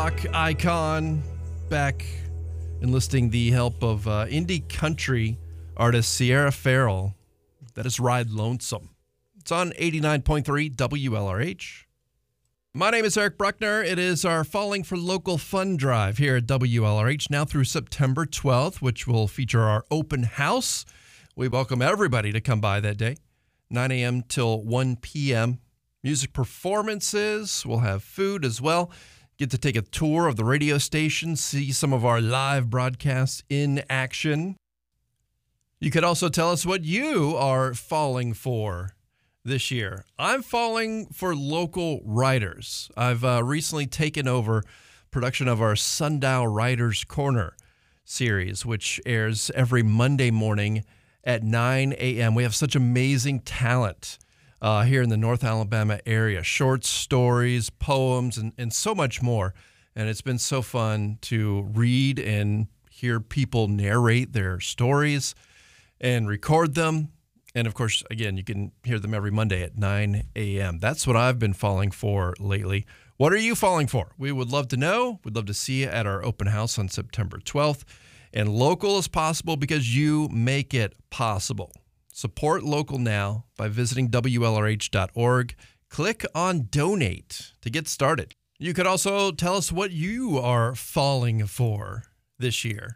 Rock icon back enlisting the help of indie country artist Sierra Farrell. That is Ride Lonesome. It's on 89.3 WLRH. My name is Eric Bruckner. It is our Falling for Local Fund Drive here at WLRH now through September 12th, which will feature our open house. We welcome everybody to come by that day, 9 a.m. till 1 p.m. Music performances. We'll have food as well. Get to take a tour of the radio station, see some of our live broadcasts in action. You could also tell us what you are falling for this year. I'm falling for local writers. I've recently taken over production of our Sundial Writers Corner series, which airs every Monday morning at 9 a.m. We have such amazing talent here in the North Alabama area. Short stories, poems, and so much more. And it's been so fun to read and hear people narrate their stories and record them. And of course, again, you can hear them every Monday at 9 a.m. That's what I've been falling for lately. What are you falling for? We would love to know. We'd love to see you at our open house on September 12th. And local is possible because you make it possible. Support local now by visiting WLRH.org. Click on Donate to get started. You could also tell us what you are falling for this year.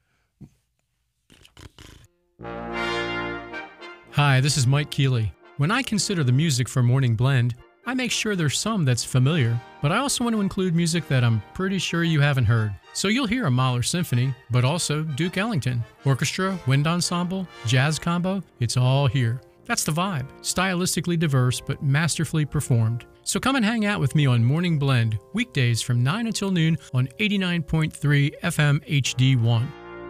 Hi, this is Mike Keeley. When I consider the music for Morning Blend, I make sure there's some that's familiar, but I also want to include music that I'm pretty sure you haven't heard. So you'll hear a Mahler Symphony, but also Duke Ellington. Orchestra, wind ensemble, jazz combo, it's all here. That's the vibe. Stylistically diverse, but masterfully performed. So come and hang out with me on Morning Blend, weekdays from 9 until noon on 89.3 FM HD1.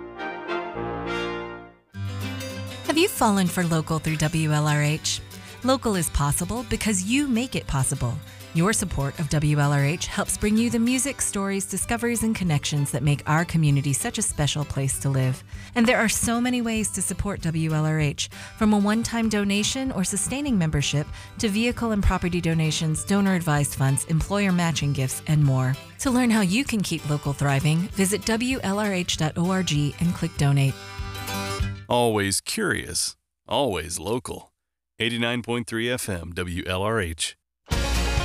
Have you fallen for local through WLRH? Local is possible because you make it possible. Your support of WLRH helps bring you the music, stories, discoveries, and connections that make our community such a special place to live. And there are so many ways to support WLRH, from a one-time donation or sustaining membership to vehicle and property donations, donor-advised funds, employer matching gifts, and more. To learn how you can keep local thriving, visit WLRH.org and click Donate. Always curious, always local. 89.3 FM WLRH.